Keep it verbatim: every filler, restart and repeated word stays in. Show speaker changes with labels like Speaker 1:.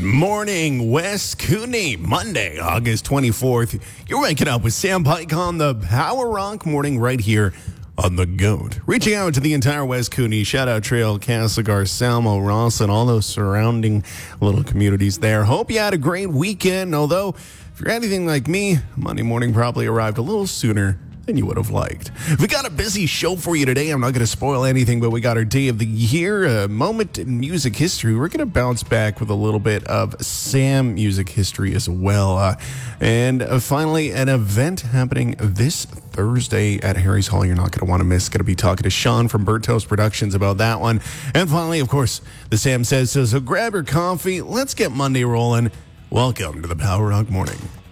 Speaker 1: morning, West Kootenai. Monday, August twenty-fourth. You're waking up with Sam Pike on the Power Rock Morning right here on The Goat. Reaching out to the entire West Kootenai, shout out Trail, Castlegar, Salmo, Ross, and all those surrounding little communities there. Hope you had a great weekend, although if you're anything like me, Monday morning probably arrived a little sooner than you would have liked. We got a busy show for you today. I'm not going to spoil anything, but we got our day of the year, a moment in music history. We're going to bounce back with a little bit of Sam music history as well. Uh, and uh, finally, an event happening this Thursday at Harry's Hall you're not going to want to miss. Going to be talking to Sean from Burnt Toast Productions about that one. And finally, of course, the Sam Says so. So grab your coffee. Let's get Monday rolling. Welcome to the Power Rock Morning.